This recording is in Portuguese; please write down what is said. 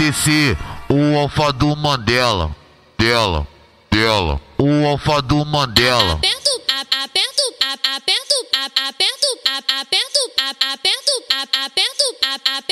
parecer o alfa do Mandela. O alfa do Mandela. Aperto, aperto, aperto, aperto, aperto, aperto, aperto, aperto, aperto.